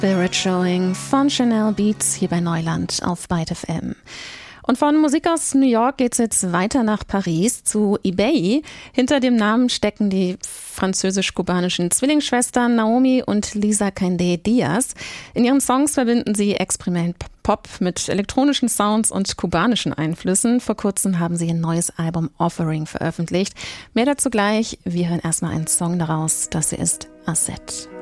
Spirit Showing von Chanel Beats hier bei Neuland auf Byte FM. Und von Musik aus New York geht's jetzt weiter nach Paris zu eBay. Hinter dem Namen stecken die französisch-kubanischen Zwillingsschwestern Naomi und Lisa Candé Diaz. In ihren Songs verbinden sie Experiment-Pop mit elektronischen Sounds und kubanischen Einflüssen. Vor kurzem haben sie ein neues Album Offering veröffentlicht. Mehr dazu gleich. Wir hören erstmal einen Song daraus. Das hier ist Asset.